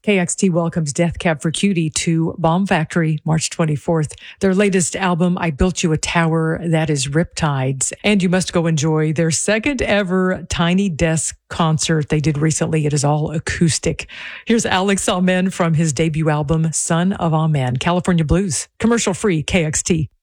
KXT welcomes Death Cab for Cutie to Bomb Factory March 24th. Their latest album, I Built You a Tower, that is Riptides. And you must go enjoy their second ever Tiny Desk concert they did recently. It is all acoustic. Here's Alex Amen from his debut album, Son of Amen, California Blues. Commercial free, KXT.